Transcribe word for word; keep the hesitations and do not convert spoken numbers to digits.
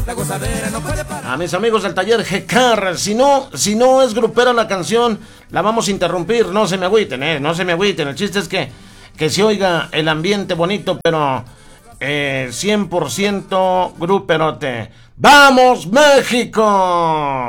A mis amigos del taller G-Car, si no, si no es grupera la canción, la vamos a interrumpir, no se me agüiten, eh, no se me agüiten. El chiste es que, que se oiga el ambiente bonito, pero eh, cien por ciento gruperote. ¡Vamos, México!